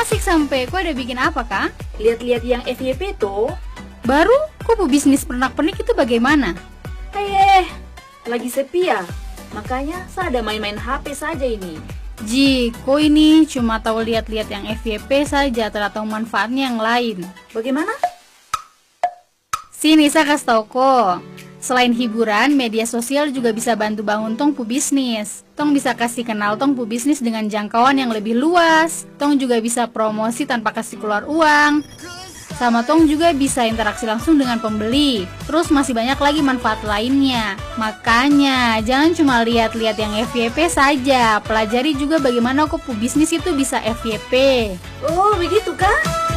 asik sampai. Kau ada bikin apa, Kak? Lihat-lihat yang FYP tuh. Baru, kok bisnis pernak-pernik itu bagaimana? Lagi sepi ya. Makanya saya ada main-main HP saja ini. Ji, kok ini cuma tahu lihat-lihat yang FYP saja, tidak tahu manfaatnya yang lain. Bagaimana? Sini saya kasih tahu kok. Selain hiburan, media sosial juga bisa bantu bangun tong pu bisnis. Tong bisa kasih kenal tong pu bisnis dengan jangkauan yang lebih luas. Tong juga bisa promosi tanpa kasih keluar uang. Sama tong juga bisa interaksi langsung dengan pembeli. Terus masih banyak lagi manfaat lainnya. Makanya jangan cuma lihat-lihat yang FYP saja. Pelajari juga bagaimana kok pu bisnis itu bisa FYP. Oh, begitu kah?